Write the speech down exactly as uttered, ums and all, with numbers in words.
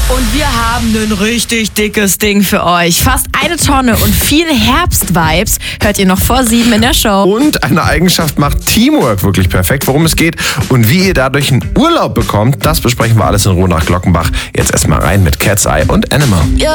Und wir haben ein richtig dickes Ding für euch. Fast eine Tonne und viel Herbst-Vibes hört ihr noch vor sieben in der Show. Und eine Eigenschaft macht Teamwork wirklich perfekt. Worum es geht und wie ihr dadurch einen Urlaub bekommt, das besprechen wir alles in Ruhe nach Glockenbach. Jetzt erstmal rein mit Cat's Eye und Animal. Ja.